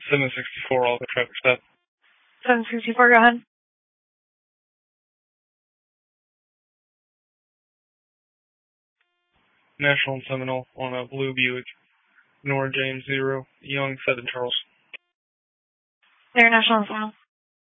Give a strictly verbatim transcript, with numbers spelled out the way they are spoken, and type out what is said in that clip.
seven sixty-four, all the traffic stop. seven sixty-four, go ahead. National and Seminole on a blue Buick. Nora James zero, Young seven Charles. There, National and Seminole.